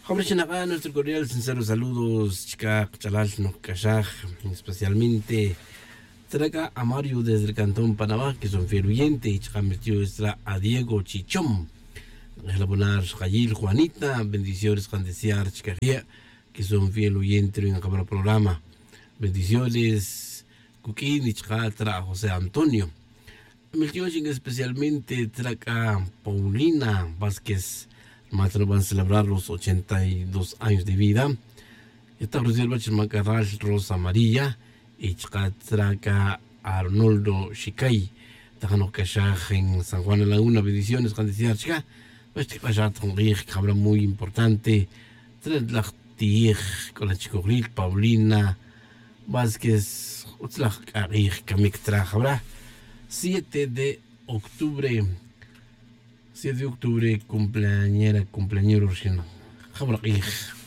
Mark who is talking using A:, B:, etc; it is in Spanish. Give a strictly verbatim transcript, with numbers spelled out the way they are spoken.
A: Acá nuestro cordial, sinceros saludos, chica, chalal, no cachaj, especialmente traga a Mario desde el Cantón Panamá, que son fiel oyente, y chica metió extra a Diego Chichón, el abonar Jayil, Juanita, bendiciones, Juan desear, chica, que son fiel oyente en el programa, bendiciones, Cuquín y chica, tra José Antonio. Metió especialmente traga Paulina Vázquez. Maestro van a celebrar los ochenta y dos años de vida. Esta reserva Chimacarral Rosa Amarilla y Chcatraca Arnoldo Shicay. Tajano Cachaj en San Juan de la Laguna. Bendiciones, Candiciar Chica. Pues Chicayat Tonguij, que habla muy importante. Tres Lachtiej con la Chicoglil, Paulina Vázquez, Utzlach Arij, Kamik Trajabra. siete de octubre. siete de octubre, cumpleañera, cumpleañero, Jabra